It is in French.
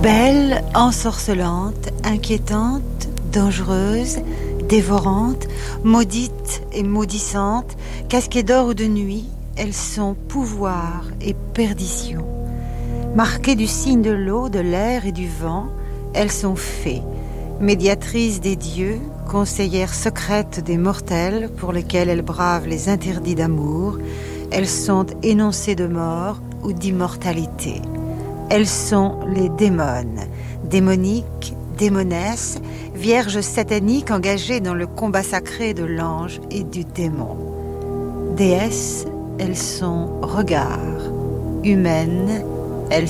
Belles, ensorcelantes, inquiétantes, dangereuses, dévorantes, maudites et maudissantes, casquées d'or ou de nuit, elles sont pouvoir et perdition. Marquées du signe de l'eau, de l'air et du vent, elles sont fées, médiatrices des dieux, conseillères secrètes des mortels pour lesquels elles bravent les interdits d'amour, elles sont énoncées de mort ou d'immortalité. Elles sont les démones, démoniques, démonesses, vierges sataniques engagées dans le combat sacré de l'ange et du démon. Déesses, elles sont regards, humaines